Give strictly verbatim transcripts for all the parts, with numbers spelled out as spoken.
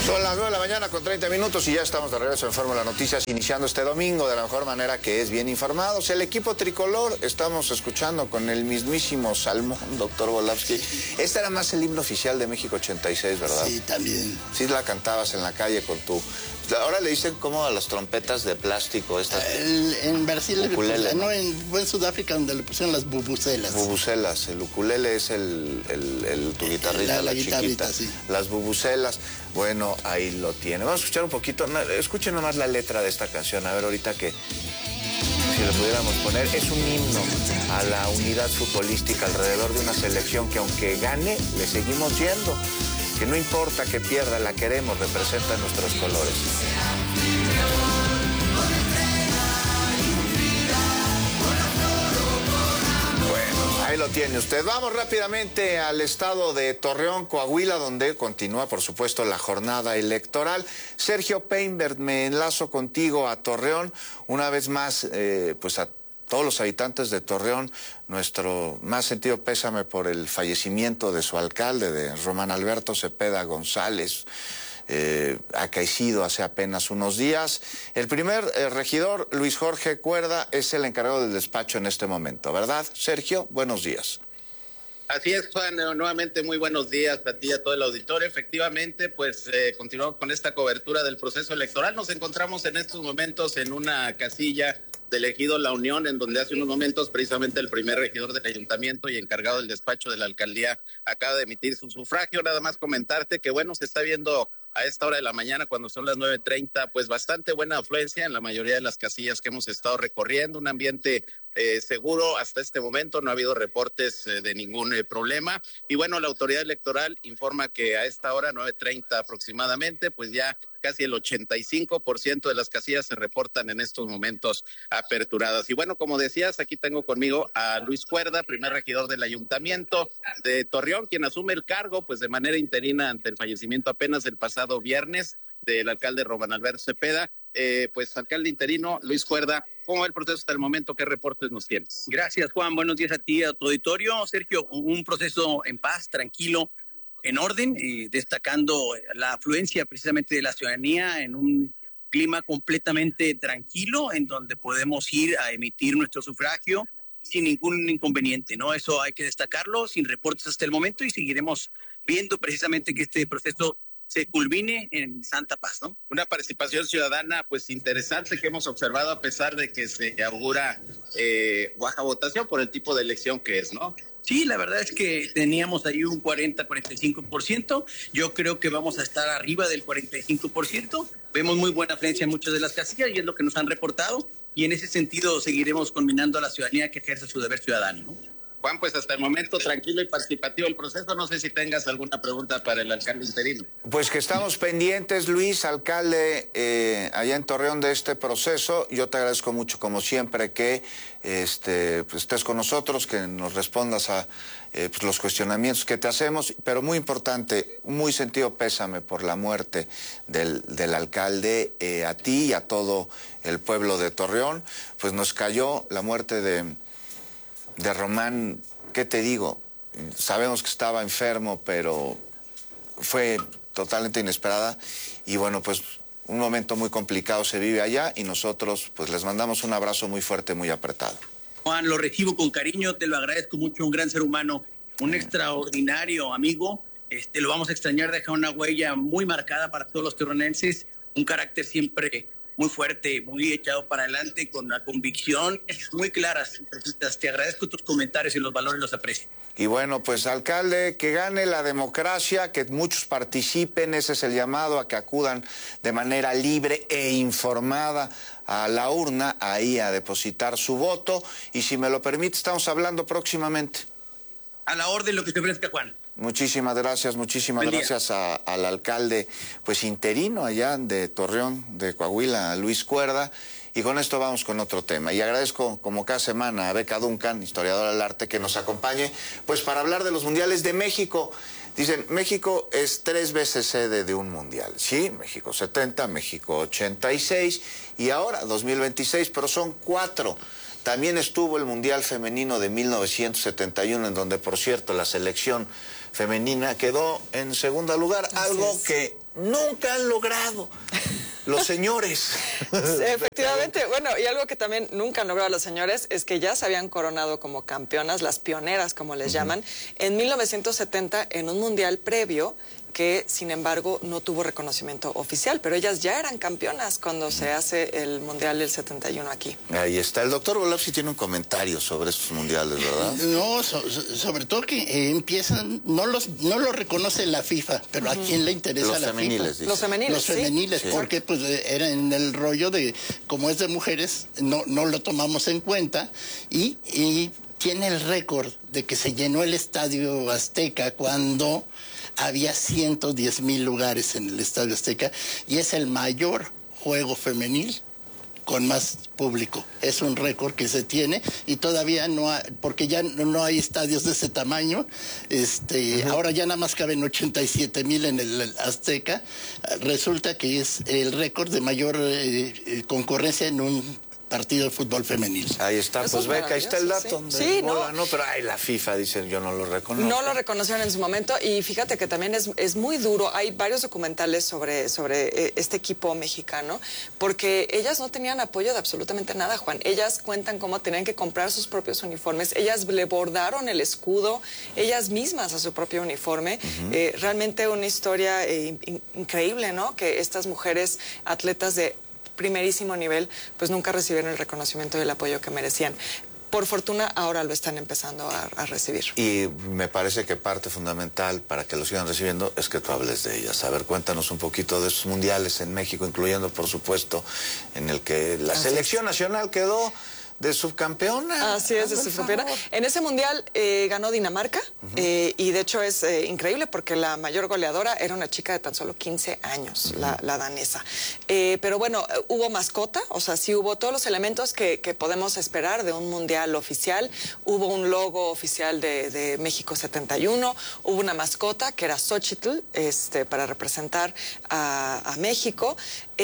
Son las nueve de la mañana con treinta minutos y ya estamos de regreso en Fórmula Noticias, iniciando este domingo de la mejor manera, que es bien informados. El equipo tricolor, estamos escuchando con el mismísimo Salmón, doctor Volavsky. Este era más el himno oficial de México ochenta y seis, ¿verdad? Sí, también. Sí, la cantabas en la calle con tu... Ahora le dicen como a las trompetas de plástico estas. El, en Brasil, ukulele, le, ¿no? no, en, fue en Sudáfrica donde le pusieron las bubucelas. Bubucelas, el ukulele es el, el, el tu guitarrita, la, la, la chiquita. guitarrita, sí. Las bubucelas, bueno, ahí lo tiene. Vamos a escuchar un poquito, no, escuchen nomás la letra de esta canción, a ver ahorita que, si le pudiéramos poner, es un himno a la unidad futbolística alrededor de una selección que aunque gane, le seguimos yendo. Que no importa que pierda, la queremos, representa nuestros colores. Bueno, ahí lo tiene usted. Vamos rápidamente al estado de Torreón, Coahuila, donde continúa, por supuesto, la jornada electoral. Sergio Painberg, me enlazo contigo a Torreón. Una vez más, eh, pues a todos los habitantes de Torreón, nuestro más sentido pésame por el fallecimiento de su alcalde, de Román Alberto Cepeda González, eh, acaecido hace apenas unos días. El primer eh, regidor, Luis Jorge Cuerda, es el encargado del despacho en este momento, ¿verdad? Sergio, buenos días. Así es, Juan, nuevamente muy buenos días a ti y a todo el auditorio. Efectivamente, pues eh, continuamos con esta cobertura del proceso electoral. Nos encontramos en estos momentos en una casilla del ejido La Unión, en donde hace unos momentos precisamente el primer regidor del ayuntamiento y encargado del despacho de la alcaldía acaba de emitir su sufragio. Nada más comentarte que, bueno, se está viendo a esta hora de la mañana, cuando son las nueve treinta, pues bastante buena afluencia en la mayoría de las casillas que hemos estado recorriendo, un ambiente eh, seguro hasta este momento, no ha habido reportes eh, de ningún eh, problema. Y bueno, la autoridad electoral informa que a esta hora, nueve treinta aproximadamente, pues ya casi el ochenta y cinco por ciento de las casillas se reportan en estos momentos aperturadas. Y bueno, como decías, aquí tengo conmigo a Luis Cuerda, primer regidor del ayuntamiento de Torreón, quien asume el cargo pues de manera interina ante el fallecimiento apenas el pasado viernes del alcalde Román Alberto Cepeda. Eh, pues alcalde interino, Luis Cuerda, ¿cómo va el proceso hasta el momento? ¿Qué reportes nos tienes? Gracias, Juan. Buenos días a ti, a tu auditorio. Sergio, un proceso en paz, tranquilo, en orden, eh, destacando la afluencia precisamente de la ciudadanía en un clima completamente tranquilo, en donde podemos ir a emitir nuestro sufragio sin ningún inconveniente, ¿no? Eso hay que destacarlo, sin reportes hasta el momento, y seguiremos viendo precisamente que este proceso se culmine en santa paz, ¿no? Una participación ciudadana pues interesante que hemos observado a pesar de que se augura eh, baja votación por el tipo de elección que es, ¿no? Sí, la verdad es que teníamos ahí un cuarenta, cuarenta y cinco por ciento. Yo creo que vamos a estar arriba del cuarenta y cinco por ciento. Vemos muy buena afluencia en muchas de las casillas y es lo que nos han reportado. Y en ese sentido seguiremos conminando a la ciudadanía que ejerza su deber ciudadano, ¿no? Juan, pues hasta el momento tranquilo y participativo el proceso. No sé si tengas alguna pregunta para el alcalde interino. Pues que estamos pendientes, Luis, alcalde, eh, allá en Torreón, de este proceso. Yo te agradezco mucho, como siempre, que este, pues, estés con nosotros, que nos respondas a eh, pues, los cuestionamientos que te hacemos. Pero muy importante, muy sentido pésame por la muerte del, del alcalde, eh, a ti y a todo el pueblo de Torreón. Pues nos cayó la muerte de... De Román, ¿qué te digo? Sabemos que estaba enfermo, pero fue totalmente inesperada. Y bueno, pues un momento muy complicado se vive allá y nosotros pues les mandamos un abrazo muy fuerte, muy apretado. Juan, lo recibo con cariño, te lo agradezco mucho, un gran ser humano, un extraordinario amigo. Este, lo vamos a extrañar, deja una huella muy marcada para todos los torronenses, un carácter siempre muy fuerte, muy echado para adelante, con la convicción muy claras. Te agradezco tus comentarios y los valores los aprecio. Y bueno, pues alcalde, que gane la democracia, que muchos participen, ese es el llamado, a que acudan de manera libre e informada a la urna, ahí a depositar su voto. Y si me lo permite, estamos hablando próximamente. A la orden, lo que te ofrezca, Juan. Muchísimas gracias, muchísimas Buen gracias a, al alcalde pues interino allá de Torreón, de Coahuila, Luis Cuerda. Y con esto vamos con otro tema. Y agradezco, como cada semana, a Beca Duncan, historiadora del arte, que nos acompañe pues para hablar de los mundiales de México. Dicen, México es tres veces sede de un mundial. Sí, México setenta, México ochenta y seis y ahora dos mil veintiséis, pero son cuatro También estuvo el Mundial Femenino de mil novecientos setenta y uno, en donde, por cierto, la selección femenina quedó en segundo lugar, Así algo es. que nunca han logrado los señores. Sí, efectivamente, bueno, y algo que también nunca han logrado los señores es que ya se habían coronado como campeonas, las pioneras, como les uh-huh. llaman, en mil novecientos setenta en un mundial previo que, sin embargo, no tuvo reconocimiento oficial, pero ellas ya eran campeonas cuando se hace el Mundial del setenta y uno aquí. Ahí está. El doctor Volowski tiene un comentario sobre estos mundiales, ¿verdad? No, so, sobre todo que eh, empiezan, no los no lo reconoce la FIFA, pero uh-huh. ¿a quién le interesa los la femeniles, FIFA? Dice. Los femeniles, Los femeniles, sí. porque pues era en el rollo de, como es de mujeres, no, no lo tomamos en cuenta, y, y tiene el récord de que se llenó el Estadio Azteca cuando había ciento diez mil lugares en el Estadio Azteca, y es el mayor juego femenil con más público. Es un récord que se tiene y todavía no hay, porque ya no hay estadios de ese tamaño. Este, uh-huh. Ahora ya nada más caben ochenta y siete mil en el Azteca. Resulta que es el récord de mayor eh, concurrencia en un partido de fútbol femenil. Ahí está, Eso pues Beca, ahí está el dato. Sí, sí bola, no. no, pero ay, la FIFA, dicen, yo no lo reconozco. No lo reconocieron en su momento y fíjate que también es, es muy duro. Hay varios documentales sobre, sobre eh, este equipo mexicano, porque ellas no tenían apoyo de absolutamente nada, Juan. Ellas cuentan cómo tenían que comprar sus propios uniformes. Ellas le bordaron el escudo, ellas mismas a su propio uniforme. Uh-huh. eh, realmente una historia eh, in, increíble, ¿no? Que estas mujeres atletas de primerísimo nivel, pues nunca recibieron el reconocimiento y el apoyo que merecían. Por fortuna, ahora lo están empezando a, a recibir. Y me parece que parte fundamental para que lo sigan recibiendo es que tú hables de ellas. A ver, cuéntanos un poquito de esos mundiales en México, incluyendo, por supuesto, en el que la Así selección es. nacional quedó de subcampeona. Así es, de subcampeona. En ese mundial eh, ganó Dinamarca, uh-huh. eh, y de hecho es eh, increíble porque la mayor goleadora era una chica de tan solo quince años, uh-huh. la, la danesa. Eh, pero bueno, hubo mascota, o sea, sí hubo todos los elementos que, que podemos esperar de un mundial oficial. Hubo un logo oficial de, de México setenta y uno, hubo una mascota que era Xochitl, este, para representar a, a México.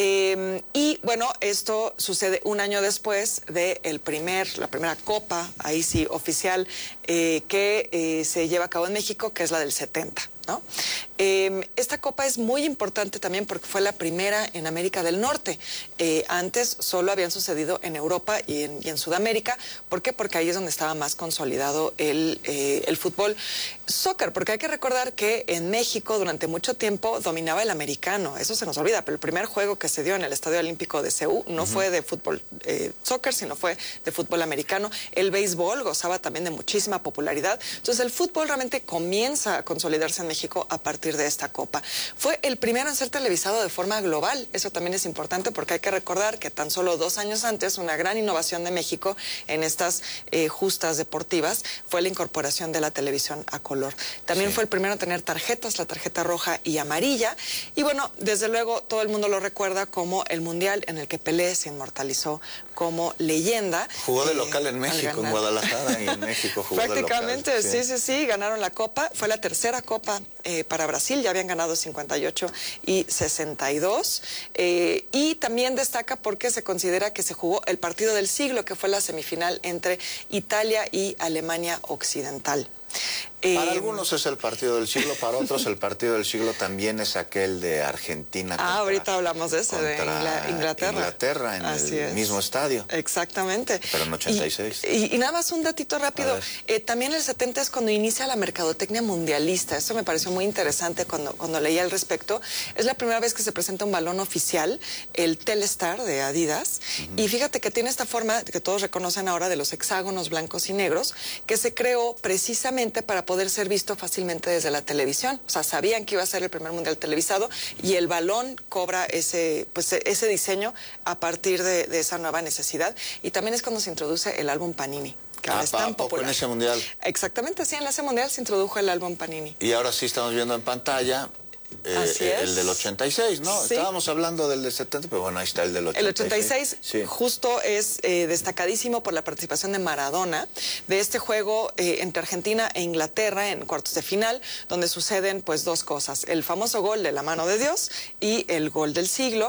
Eh, y bueno, esto sucede un año después de el primer, la primera copa, ahí sí, oficial, eh, que eh, se lleva a cabo en México, que es la del setenta, ¿no? Eh, esta copa es muy importante también porque fue la primera en América del Norte. Eh, antes solo habían sucedido en Europa y en, y en Sudamérica. ¿Por qué? Porque ahí es donde estaba más consolidado el, eh, el fútbol soccer, porque hay que recordar que en México durante mucho tiempo dominaba el americano. Eso se nos olvida, pero el primer juego que se dio en el Estadio Olímpico de Seúl no uh-huh. fue de fútbol eh, soccer, sino fue de fútbol americano. El béisbol gozaba también de muchísima popularidad. Entonces el fútbol realmente comienza a consolidarse en México a partir de esta copa. Fue el primero en ser televisado de forma global. Eso también es importante porque hay que recordar que tan solo dos años antes, una gran innovación de México en estas eh, justas deportivas fue la incorporación de la televisión a color. También sí. fue el primero en tener tarjetas, la tarjeta roja y amarilla. Y bueno, desde luego todo el mundo lo recuerda como el mundial en el que Pelé se inmortalizó como leyenda. Jugó de local en México, en Guadalajara y en México jugó Prácticamente, de local. sí, sí, sí, ganaron la copa. Fue la tercera copa eh, para Brasil, ya habían ganado cincuenta y ocho y sesenta y dos. Eh, y también destaca porque se considera que se jugó el partido del siglo, que fue la semifinal entre Italia y Alemania Occidental. Para eh, algunos es el partido del siglo, para otros el partido del siglo también es aquel de Argentina. Ah, contra, ahorita hablamos de ese, de Inglaterra. Inglaterra, en Así el es. mismo estadio. Exactamente. Pero en ochenta y seis. Y, y, y nada más un datito rápido. Eh, también el setenta es cuando inicia la mercadotecnia mundialista. Eso me pareció muy interesante cuando, cuando leía al respecto. Es la primera vez que se presenta un balón oficial, el Telstar de Adidas. Uh-huh. Y fíjate que tiene esta forma que todos reconocen ahora de los hexágonos blancos y negros, que se creó precisamente para poder ser visto fácilmente desde la televisión. O sea, sabían que iba a ser el primer mundial televisado y el balón cobra ese, pues, ese diseño a partir de, de esa nueva necesidad. Y también es cuando se introduce el álbum Panini. Que ahora ah, es tan popular. en ese mundial. Exactamente, sí, en ese mundial se introdujo el álbum Panini. Y ahora sí estamos viendo en pantalla Eh, Así es. El del ochenta y seis, ¿no? Sí. Estábamos hablando del de setenta, pero bueno, ahí está el del ochenta y seis. El ochenta y seis sí. justo es eh, destacadísimo por la participación de Maradona, de este juego eh, entre Argentina e Inglaterra en cuartos de final, donde suceden pues dos cosas, el famoso gol de la mano de Dios y el gol del siglo,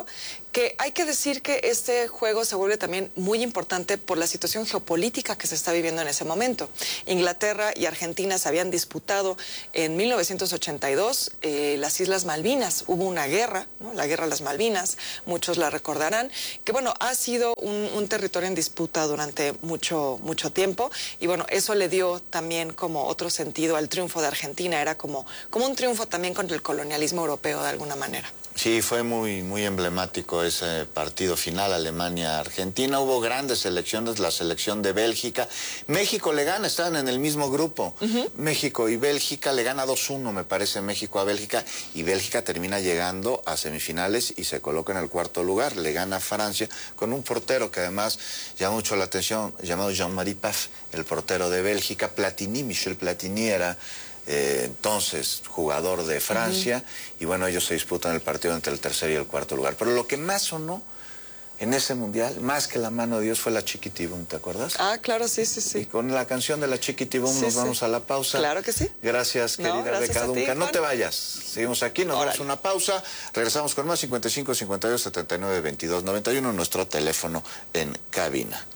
que hay que decir que este juego se vuelve también muy importante por la situación geopolítica que se está viviendo en ese momento. Inglaterra y Argentina se habían disputado en mil novecientos ochenta y dos eh, las Islas Malvinas. Hubo una guerra, ¿no? La guerra de las Malvinas, muchos la recordarán, que bueno, ha sido un, un territorio en disputa durante mucho, mucho tiempo, y bueno, eso le dio también como otro sentido al triunfo de Argentina, era como, como un triunfo también contra el colonialismo europeo de alguna manera. Sí, fue muy, muy emblemático ese partido final, Alemania-Argentina. Hubo grandes selecciones, la selección de Bélgica. México le gana, estaban en el mismo grupo. Uh-huh. México y Bélgica le gana dos uno, me parece, México a Bélgica. Y Bélgica termina llegando a semifinales y se coloca en el cuarto lugar. Le gana a Francia con un portero que además llama mucho la atención, llamado Jean-Marie Paf, el portero de Bélgica. Platini, Michel Platini era... Eh, entonces jugador de Francia, uh-huh. y bueno, ellos se disputan el partido entre el tercer y el cuarto lugar. Pero lo que más sonó en ese mundial, más que la mano de Dios, fue la Chiquitibum, ¿te acuerdas? Ah, claro, sí, sí, sí. Y con la canción de la Chiquitibum sí, nos vamos sí. a la pausa. Claro que sí. Gracias, querida no, gracias Beca Duncan. No te vayas, seguimos aquí, nos Órale. vamos a una pausa, regresamos con más. Cincuenta y cinco, cincuenta y dos, setenta y nueve, veintidós, noventa y uno, nuestro teléfono en cabina.